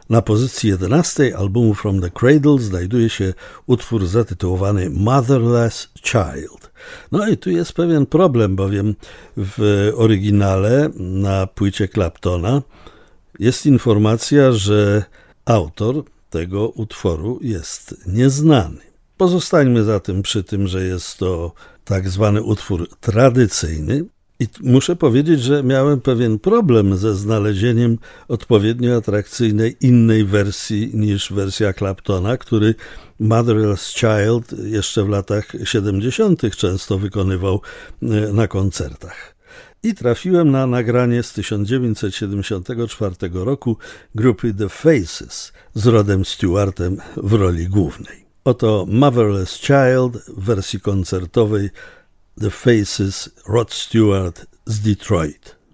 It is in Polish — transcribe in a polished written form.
Na pozycji 11 albumu From the Cradle znajduje się utwór zatytułowany Motherless Child. No i tu jest pewien problem, bowiem w oryginale na płycie Claptona jest informacja, że autor tego utworu jest nieznany. Pozostańmy zatem przy tym, że jest to tak zwany utwór tradycyjny i muszę powiedzieć, że miałem pewien problem ze znalezieniem odpowiednio atrakcyjnej innej wersji niż wersja Claptona, który Motherless Child jeszcze w latach 70. często wykonywał na koncertach. I trafiłem na nagranie z 1974 roku grupy The Faces z Rodem Stewartem w roli głównej. Oto Motherless Child w wersji koncertowej The Faces, Rod Stewart z Detroit.